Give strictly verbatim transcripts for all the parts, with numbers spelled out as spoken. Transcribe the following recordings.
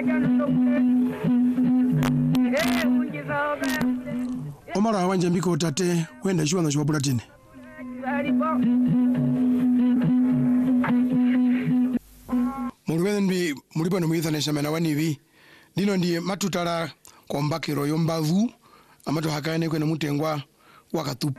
Omara wanje mbiko tate wenda shwa na shwa bulatini. Mulubene mbi mulipo no mwithane shamana wanivi dino ndiye matutala kwa mbakiro yombavu amato hakane kwene mutengwa wakatu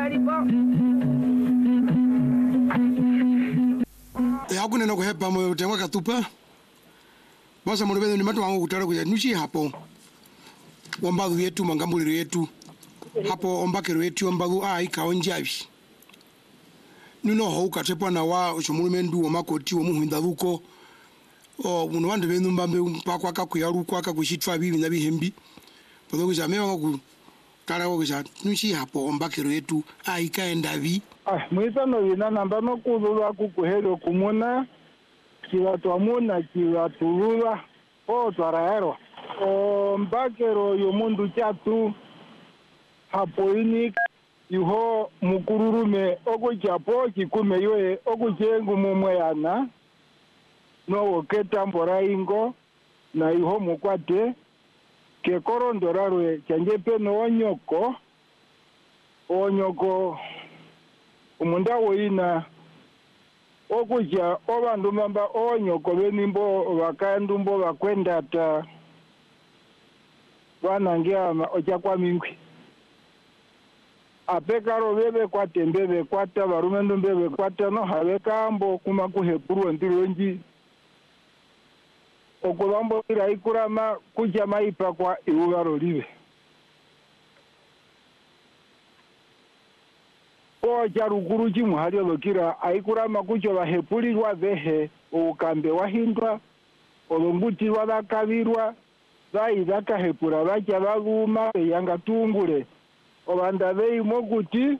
e hakune no kuhepa mo tengwa katupa basa mulubene ni matu wangu kutala kuja nushi hapo ombavu yetu mangambuliro yetu hapo ombakiro yetu ombavu a ikaonjavi nuno hauka tepa na wa ushomulumendu omakoti omuhinda ruko o muno wande benu mbambe mpakwa akakuyaru kwa akakushitwa bibi na bihembi podo kujamewa ku tara ko kuja nushi hapo ombakiro yetu a ikaenda vi ah mwisa no yina namba no kuzulwa kukuhero kumuna kiwa twamuna kiwa tulula o twaraero o mbakiro yomundu chatu hapo ini iho mukururume okuchapo kikume yoe okuchengu mumweyana no keta mbora ingo na iho mukwate ke korondorarwe chanjepe no onyoko onyoko umunda woina okuja obandu mamba onyoko benimbo bakandumbo bakwenda ta banangia ocha kwa mingwi apekaro bebe kwate mbebe kwata barumendo mbebe kwata no habe kambo kuma kuhepuru ndironji okulombo ira ikurama kuja maipa kwa iugaro libe o jaruguru jimu hali lokira aikurama kujo bahepuri wa vehe ukambe wahindwa olonguti wabakabirwa baida kahepura bacha baguma yanga tungule obanda bei moguti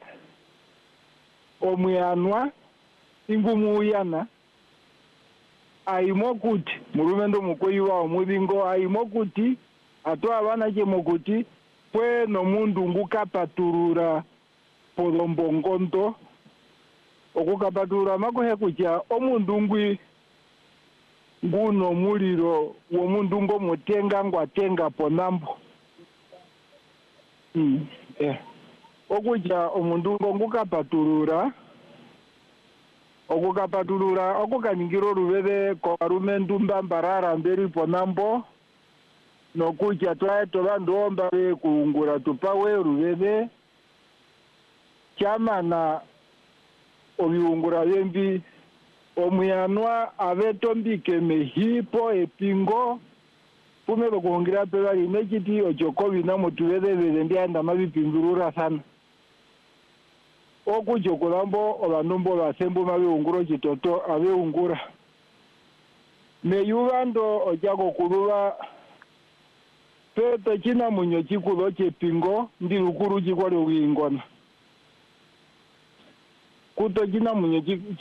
omyanwa ingumuyana aimokuti murumendo mukoyiwa omubingo aimokuti ato abana je mokuti pwe no mundu ngukapaturura polombongondo okukapaturura makohe kuja omundu ngwi nguno muliro wo mundu ngo mutenga ngwatenga ponambo mm eh okuja omundu ngo ngukapaturura okukapaturura okukaningiro rubebe ko rumendu mbambarara mberi ponambo nokuja twae tobandomba be kuungura tupawe rubebe chama na obiungura bembi omyanwa abetombike mehipo epingo pume bakongira pela imejiti ojokobi na mutubebe bendianda mabipindurura sana okujokolambo obanumbo basembu mabeunguro kitoto abeungura meyubando ojako kulula pepe china munyo chikulo chepingo ndi lukuru chikwali wingona kuto china munyo